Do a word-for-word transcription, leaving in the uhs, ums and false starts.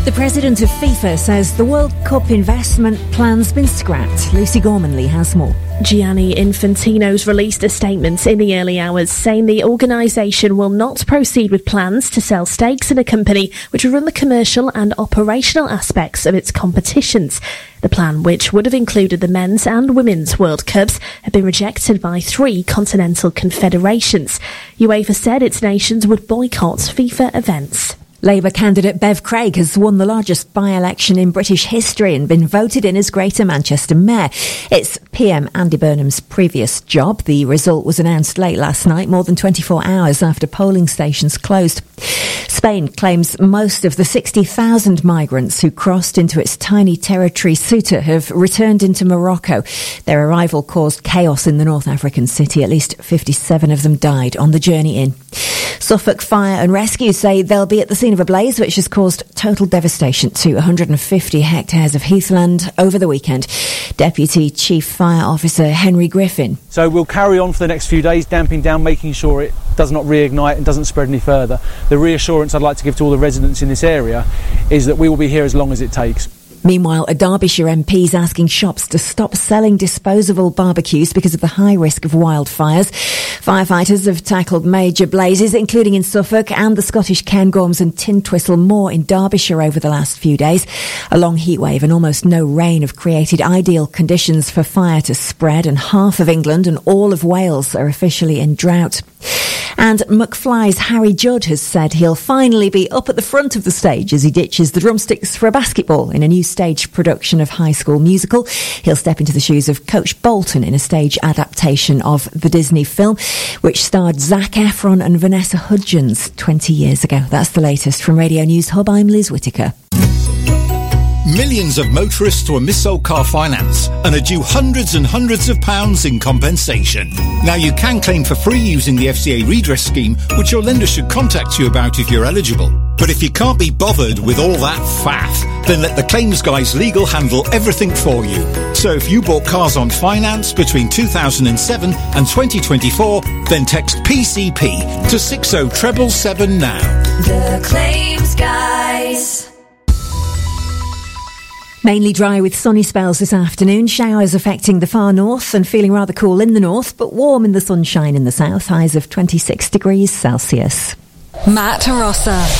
The president of FIFA says the World Cup investment plan's been scrapped. Lucy Gormanley has more. Gianni Infantino's released a statement in the early hours saying the organisation will not proceed with plans to sell stakes in a company which will run the commercial and operational aspects of its competitions. The plan, which would have included the men's and women's World Cups, had been rejected by three continental confederations. UEFA said its nations would boycott FIFA events. Labour candidate Bev Craig has won the largest by-election in British history and been voted in as Greater Manchester Mayor. It's P M Andy Burnham's previous job. The result was announced late last night, more than twenty-four hours after polling stations closed. Spain claims most of the sixty thousand migrants who crossed into its tiny territory Ceuta have returned into Morocco. Their arrival caused chaos in the North African city. At least fifty-seven of them died on the journey in. Suffolk Fire and Rescue say they'll be at the scene of a blaze which has caused total devastation to one hundred fifty hectares of heathland over the weekend. Deputy Chief Fire Officer Henry Griffin. So we'll carry on for the next few days, damping down, making sure it does not reignite and doesn't spread any further. The reassurance I'd like to give to all the residents in this area is that we will be here as long as it takes. Meanwhile, a Derbyshire M P is asking shops to stop selling disposable barbecues because of the high risk of wildfires. Firefighters have tackled major blazes, including in Suffolk and the Scottish Cairngorms and Tintwistle Moor in Derbyshire over the last few days. A long heatwave and almost no rain have created ideal conditions for fire to spread, and half of England and all of Wales are officially in drought. And McFly's Harry Judd has said he'll finally be up at the front of the stage as he ditches the drumsticks for a basketball in a new stage production of High School Musical. He'll step into the shoes of Coach Bolton in a stage adaptation of the Disney film, which starred Zac Efron and Vanessa Hudgens twenty years ago. That's the latest from Radio News Hub. I'm Liz Whittaker. Millions of motorists were mis-sold car finance and are due hundreds and hundreds of pounds in compensation. Now you can claim for free using the F C A redress scheme, which your lender should contact you about if you're eligible. But if you can't be bothered with all that faff, then let the claims guys legal handle everything for you. So if you bought cars on finance between two thousand seven and twenty twenty-four, then text P C P to six oh seven seven seven now. The claims guys. Mainly dry with sunny spells this afternoon. Showers affecting the far north and feeling rather cool in the north, but warm in the sunshine in the south. Highs of twenty-six degrees Celsius. Matt Rossa.